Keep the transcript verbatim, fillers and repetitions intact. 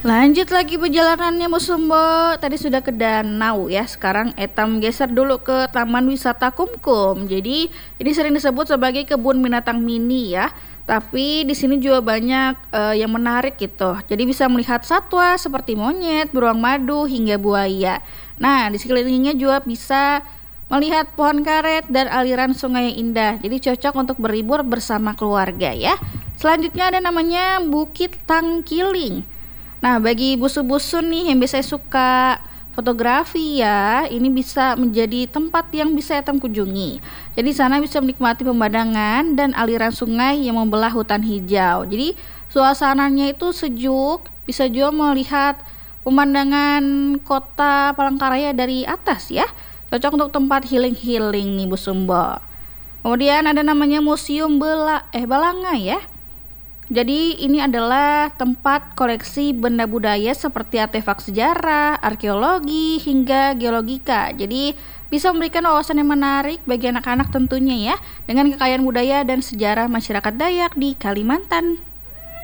Lanjut lagi perjalanannya Bu Sumbo. Tadi sudah ke danau ya. Sekarang etam geser dulu ke Taman Wisata Kumkum. Jadi ini sering disebut sebagai kebun binatang mini ya. Tapi di sini juga banyak eh, yang menarik gitu. Jadi bisa melihat satwa seperti monyet, beruang madu hingga buaya. Nah, di sekelilingnya juga bisa melihat pohon karet dan aliran sungai yang indah. Jadi cocok untuk berlibur bersama keluarga ya. Selanjutnya ada namanya Bukit Tangkiling. Nah, bagi busu-busu nih yang biasanya suka fotografi ya, ini bisa menjadi tempat yang bisa Etam kunjungi. Jadi sana bisa menikmati pemandangan dan aliran sungai yang membelah hutan hijau. Jadi suasananya itu sejuk, bisa juga melihat pemandangan kota Palangkaraya dari atas ya. Cocok untuk tempat healing-healing nih Bu Sumbo. Kemudian ada namanya Museum Bela eh Balanga ya. Jadi ini adalah tempat koleksi benda budaya seperti artefak sejarah, arkeologi, hingga geologika. Jadi bisa memberikan wawasan yang menarik bagi anak-anak tentunya ya, dengan kekayaan budaya dan sejarah masyarakat Dayak di Kalimantan.